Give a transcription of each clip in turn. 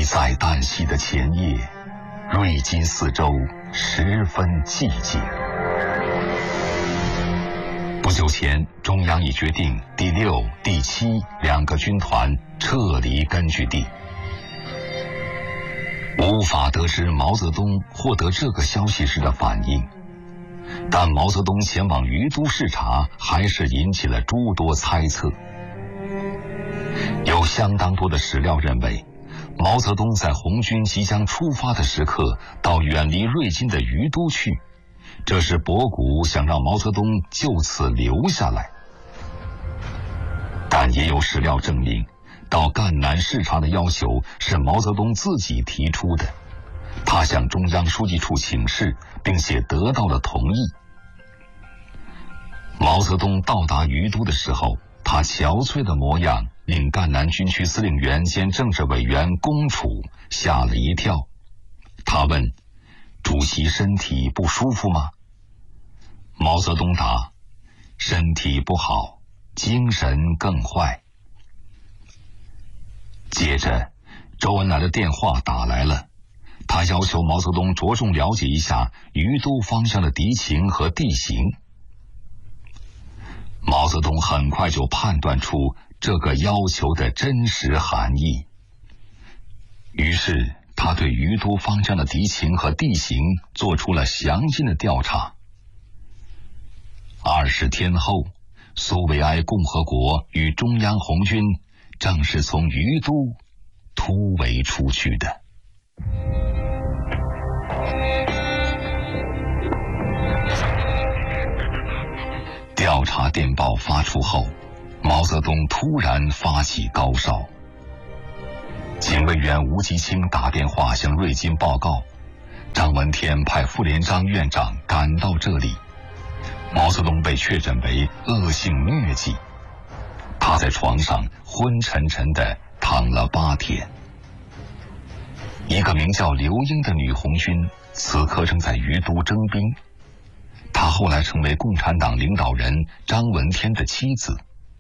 在旦夕的前夜，瑞金四周十分寂静。不久前，中央已决定第6、第7两个军团撤离根据地。无法得知毛泽东获得这个消息时的反应，但毛泽东前往于都视察还是引起了诸多猜测。有相当多的史料认为，毛泽东在红军即将出发的时刻到远离瑞金的于都去，这是博古想让毛泽东就此留下来。但也有史料证明，到赣南视察的要求是毛泽东自己提出的，他向中央书记处请示，并且得到了同意。毛泽东到达于都的时候，他憔悴的模样令赣南军区司令员兼政治委员龚楚吓了一跳。他问：“主席身体不舒服吗？”毛泽东答：“身体不好，精神更坏。”接着，周恩来的电话打来了，他要求毛泽东着重了解一下于都方向的敌情和地形。毛泽东很快就判断出这个要求的真实含义，于是他对于都方向的敌情和地形做出了详尽的调查。20天后，苏维埃共和国与中央红军正是从于都突围出去的。调查电报发出后，毛泽东突然发起高烧。警卫员吴吉清打电话向瑞金报告，张闻天派傅连璋院长赶到这里。毛泽东被确诊为恶性疟疾，他在床上昏沉沉地躺了8天。一个名叫刘英的女红军此刻正在于都征兵，她后来成为共产党领导人张闻天的妻子。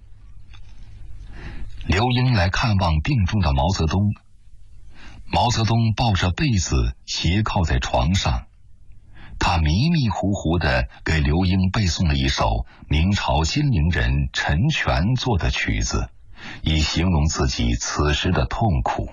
刘英来看望病重的毛泽东，毛泽东抱着被子斜靠在床上，他迷迷糊糊地给刘英背诵了一首明朝金陵人陈全作的曲子，以形容自己此时的痛苦。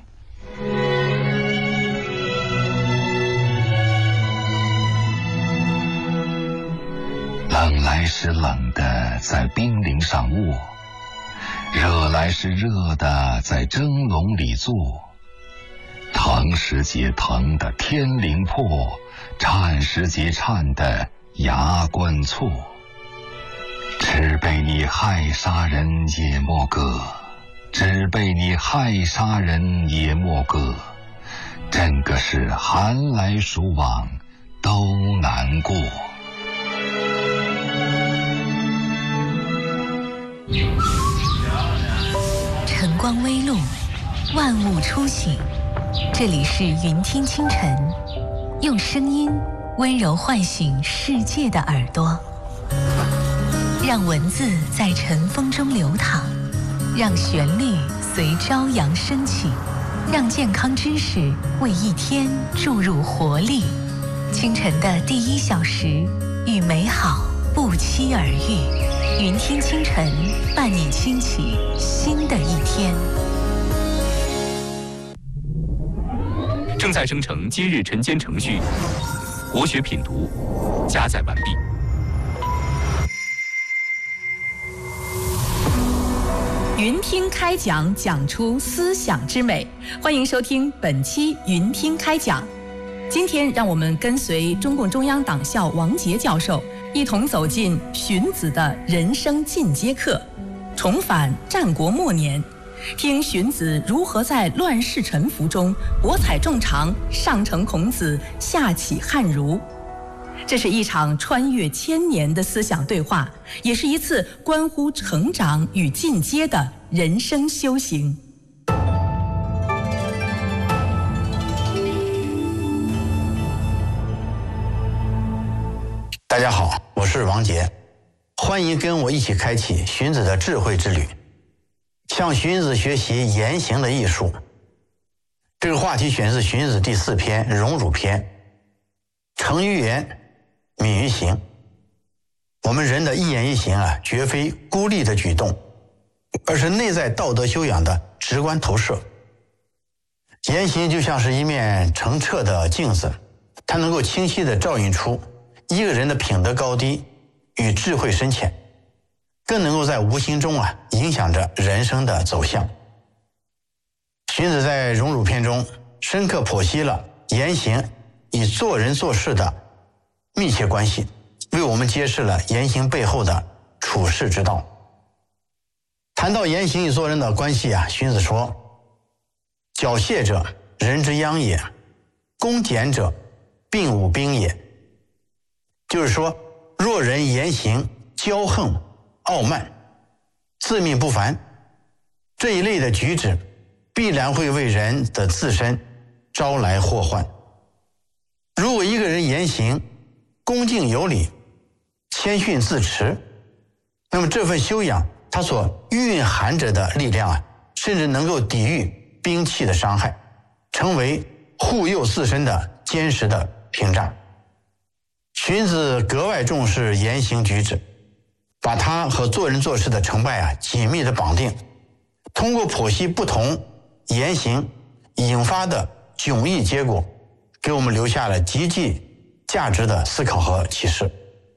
冷来是冷的在冰凌上卧，热来是热的在蒸笼里坐，疼时节疼的天灵破，颤时节颤的牙关错。只被你害杀人也莫歌，只被你害杀人也莫歌，真个是寒来暑往都难过。 晨光微露，万物初醒。这里是云听清晨，用声音温柔唤醒世界的耳朵，让文字在晨风中流淌，让旋律随朝阳升起，让健康知识为一天注入活力。清晨的第1小时，与美好不期而遇。云听清晨，伴你轻启新的一天。 正在生成今日晨间程序，国学品读加载完毕。 云听开讲，讲出思想之美。欢迎收听本期云听开讲。今天让我们跟随中共中央党校王杰教授，一同走进荀子的人生进阶课，重返战国末年，听荀子如何在乱世沉浮中博采众长，上承孔子，下启汉儒。这是一场穿越1000年的思想对话，也是一次关乎成长与进阶的人生修行。 大家好，我是王杰，欢迎跟我一起开启荀子的智慧之旅，向荀子学习言行的艺术。 这个话题选自《荀子》第4篇《荣辱篇》。诚于言，敏于行。我们人的一言一行啊，绝非孤立的举动，而是内在道德修养的直观投射。言行就像是一面澄澈的镜子，它能够清晰地照映出一个人的品德高低与智慧深浅，更能够在无形中影响着人生的走向。荀子在《荣辱篇》中深刻剖析了言行与做人做事的密切关系，为我们揭示了言行背后的处世之道。谈到言行与做人的关系荀子说：矫谢者，人之殃也；恭俭者，病吾兵也。就是说，若人言行骄横、傲慢、自命不凡，这一类的举止必然会为人的自身招来祸患。如果一个人言行恭敬有礼、谦逊自持，那么这份修养它所蕴含着的力量甚至能够抵御兵器的伤害，成为护佑自身的坚实的屏障。荀子格外重视言行举止，把他和做人做事的成败紧密的绑定，通过剖析不同言行引发的迥异结果，给我们留下了极具价值的思考和启示。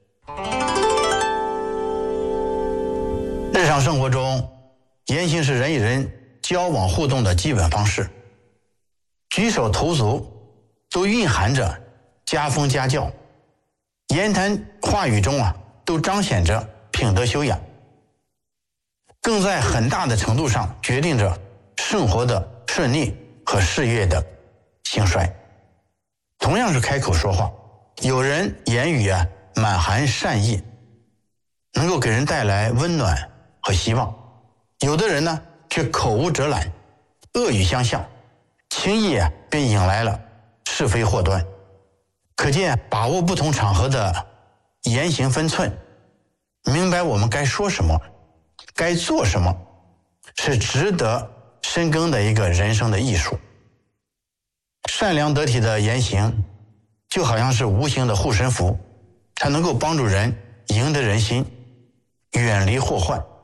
日常生活中，言行是人与人交往互动的基本方式，举手投足都蕴含着家风家教，言谈话语中都彰显着品德修养，更在很大的程度上决定着生活的顺利和事业的兴衰。同样是开口说话，有人言语满含善意，能够给人带来温暖和希望；有的人呢，却口无遮拦，恶语相向，轻易便引来了是非祸端。可见把握不同场合的言行分寸，明白我们该说什么，该做什么，是值得深耕的一个人生的艺术。善良得体的言行就好像是无形的护身符，它能够帮助人赢得人心，远离祸患。